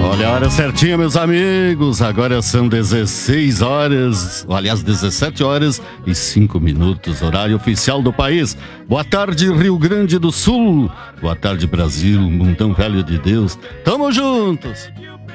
Olha a hora certinha, meus amigos. Agora são 16 horas, aliás, 17 horas e 5 minutos, horário oficial do país. Boa tarde, Rio Grande do Sul. Boa tarde, Brasil, mundão velho de Deus. Tamo juntos.